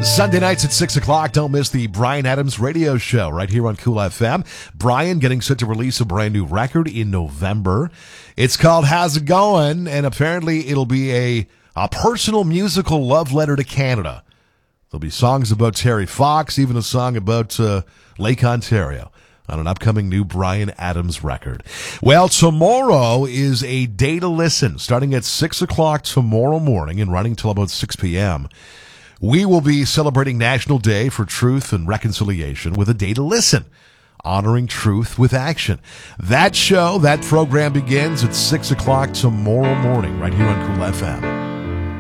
Sunday nights at 6 o'clock. Don't miss the Bryan Adams radio show right here on Cool FM. Bryan getting set to release a brand new record in November. It's called How's It Going? And apparently it'll be a personal musical love letter to Canada. There'll be songs about Terry Fox, even a song about Lake Ontario on an upcoming new Bryan Adams record. Well, tomorrow is a day to listen, starting at 6 o'clock tomorrow morning and running till about 6 p.m. We will be celebrating National Day for Truth and Reconciliation with a day to listen, honoring truth with action. That program begins at 6 o'clock tomorrow morning right here on Cool FM.